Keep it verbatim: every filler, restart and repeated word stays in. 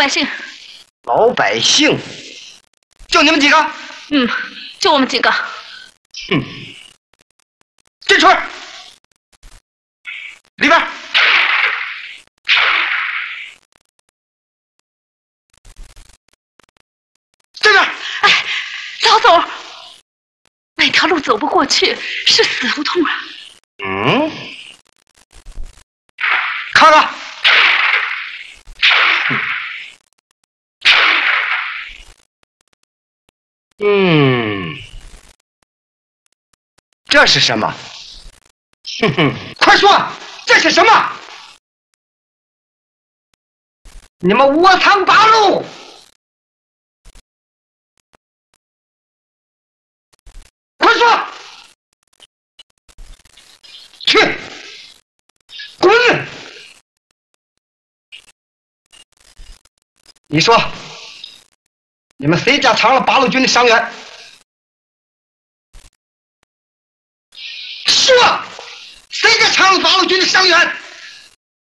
百姓。 老百姓，就你们几个？ 嗯，就我们几个。 哼，进去，里边。这边。 哎，老总，那条路走不过去，是死胡同啊。 嗯，看看。嗯，这是什么？哼哼，快说，这是什么？你们窝藏八路！快说！去，滚！你说，你们谁家藏了八路军的伤员？说，谁家藏了八路军的伤员？